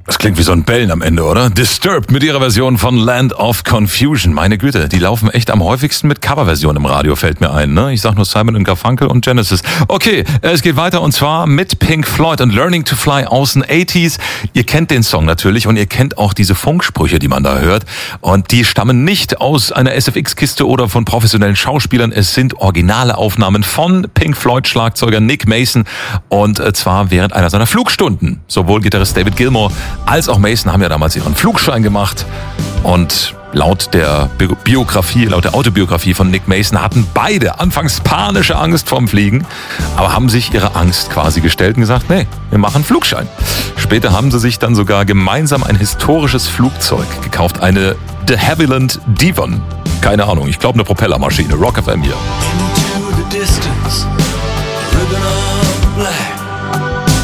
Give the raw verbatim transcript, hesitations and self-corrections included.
Das klingt wie so ein Bellen am Ende, oder? Disturbed mit ihrer Version von Land of Confusion. Meine Güte, die laufen echt am häufigsten mit Coverversion im Radio, fällt mir ein, ne? Ich sag nur Simon and Garfunkel und Genesis. Okay, es geht weiter und zwar mit Pink Floyd und Learning to Fly aus den achtziger. Ihr kennt den Song natürlich und ihr kennt auch diese Funksprüche, die man da hört. Und die stammen nicht aus einer S F X-Kiste oder von professionellen Schauspielern. Es sind originale Aufnahmen von Pink Floyd-Schlagzeuger Nick Mason und zwar während einer seiner Flugstunden. Sowohl Gitarrist David Gilmour als auch Mason haben ja damals ihren Flugschein gemacht und laut der Biografie, laut der Autobiografie von Nick Mason hatten beide anfangs panische Angst vorm Fliegen, aber haben sich ihrer Angst quasi gestellt und gesagt, nee, wir machen Flugschein. Später haben sie sich dann sogar gemeinsam ein historisches Flugzeug gekauft, eine de Havilland Devon. Keine Ahnung, ich glaube eine Propellermaschine. Rock F M hier. Into the distance.